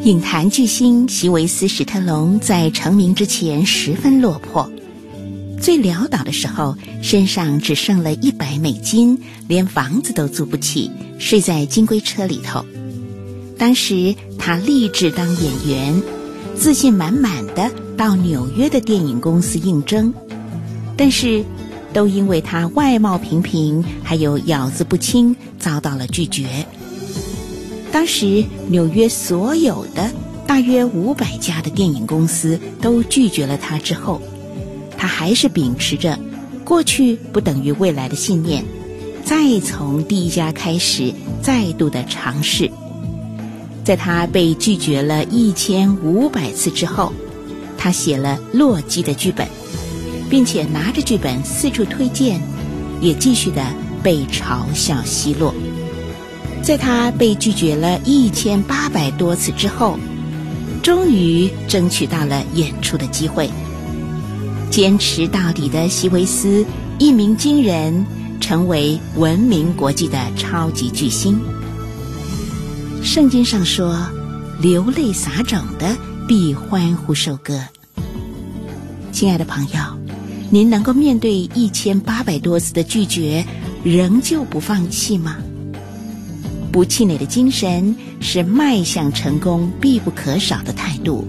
影坛巨星席维斯·史特龙在成名之前十分落魄，最潦倒的时候身上只剩了$100，连房子都租不起，睡在金龟车里头。当时他立志当演员，自信满满的到纽约的电影公司应征，但是都因为他外貌平平还有咬字不清遭到了拒绝。当时纽约所有的大约500家的电影公司都拒绝了他之后，他还是秉持着过去不等于未来的信念，再从第一家开始再度的尝试。在他被拒绝了1500次之后，他写了《洛基》的剧本，并且拿着剧本四处推荐，也继续的被嘲笑奚落。在他被拒绝了1800多次之后，终于争取到了演出的机会。坚持到底的席维斯一鸣惊人，成为闻名国际的超级巨星。圣经上说，流泪撒种的必欢呼收割。亲爱的朋友，您能够面对1800多次的拒绝，仍旧不放弃吗？不气馁的精神是迈向成功必不可少的态度。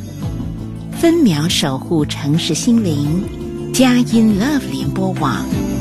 分秒守护城市心灵，佳音 Love 联播网。